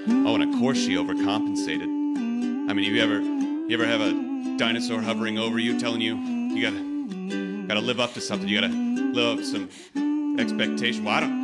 Oh, and of course she overcompensated. I mean, you ever have a dinosaur hovering over you, telling you gotta live up to something. You gotta live up to some expectation. Well,